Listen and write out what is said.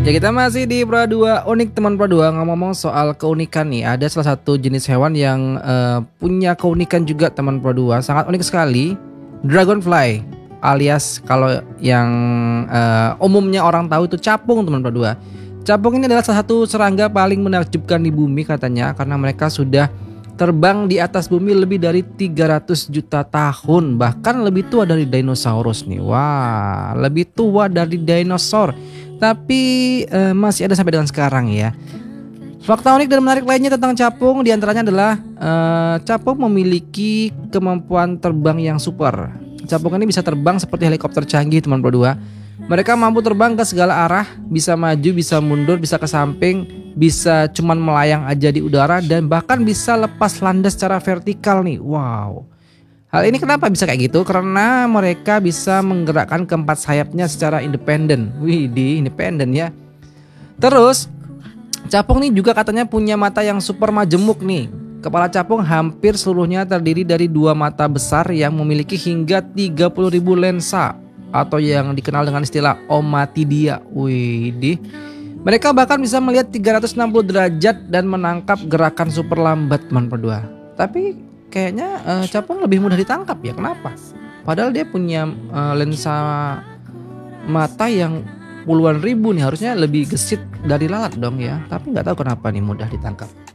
Ya kita masih di Pra2 Unik teman Pra2 ngomong soal keunikan nih. Ada salah satu jenis hewan yang punya keunikan juga teman Pra2, sangat unik sekali. Dragonfly alias kalau yang umumnya orang tahu itu capung teman Pra2. Capung ini adalah salah satu serangga paling menakjubkan di bumi katanya karena mereka sudah terbang di atas bumi lebih dari 300 juta tahun, bahkan lebih tua dari dinosaurus nih. Wah, lebih tua dari dinosaur. Tapi masih ada sampai dengan sekarang ya. Fakta unik dan menarik lainnya tentang capung diantaranya adalah capung memiliki kemampuan terbang yang super. Capung ini bisa terbang seperti helikopter canggih teman Pro 2. Mereka mampu terbang ke segala arah, bisa maju, bisa mundur, bisa ke samping, bisa cuman melayang aja di udara dan bahkan bisa lepas landas secara vertikal nih. Wow. Hal ini kenapa bisa kayak gitu? Karena mereka bisa menggerakkan keempat sayapnya secara independen. Wih, independen ya. Terus, capung nih juga katanya punya mata yang super majemuk nih. Kepala capung hampir seluruhnya terdiri dari dua mata besar yang memiliki hingga 30.000 lensa atau yang dikenal dengan istilah omatidia. Wih, mereka bahkan bisa melihat 360 derajat dan menangkap gerakan super lambat teman berdua. Tapi kayaknya capung lebih mudah ditangkap ya, kenapa? Padahal dia punya lensa mata yang puluhan ribu nih, harusnya lebih gesit dari lalat dong ya. Tapi nggak tahu kenapa nih mudah ditangkap.